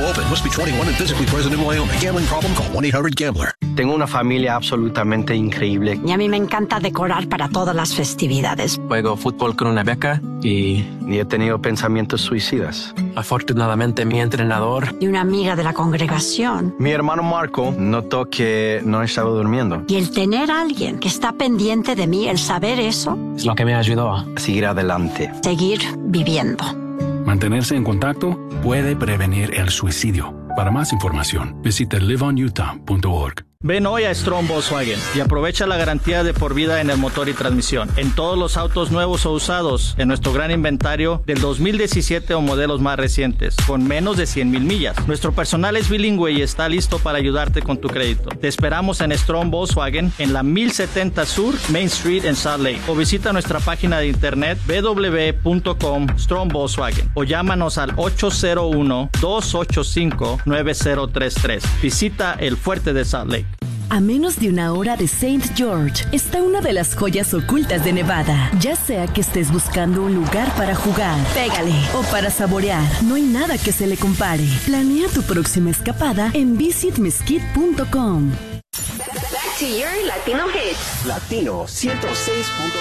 open. Must be 21 and physically present in Wyoming. Gambling problem? Call 1-800-GAMBLER. Tengo una familia absolutamente increíble. Y a mí me encanta decorar para todas las festividades. Juego fútbol con una beca Y he tenido pensamientos suicidas. afortunadamente mi entrenador Y una amiga de la congregación. Mi hermano Marco notó que no estaba durmiendo. Y el tener a alguien que está pendiente de mí, el saber eso, es lo que me ayudó a Seguir adelante. seguir viviendo. Mantenerse en contacto puede prevenir el suicidio. Para más información, visite liveonutah.org. Ven hoy a Strong Volkswagen y aprovecha la garantía de por vida en el motor y transmisión, en todos los autos nuevos o usados, en nuestro gran inventario del 2017 o modelos más recientes, con menos de 100,000 millas. Nuestro personal es bilingüe y está listo para ayudarte con tu crédito. Te esperamos en Strong Volkswagen en la 1070 Sur Main Street en Salt Lake, o visita nuestra página de internet www.com Strong Volkswagen o llámanos al 801-285-9033. Visita el Fuerte de Salt Lake. A menos de una hora de St. George está una de las joyas ocultas de Nevada. Ya sea que estés buscando un lugar para jugar, pégale o para saborear, no hay nada que se le compare. Planea tu próxima escapada en visitmesquite.com. Back to your Latino hits. Latino 106.9.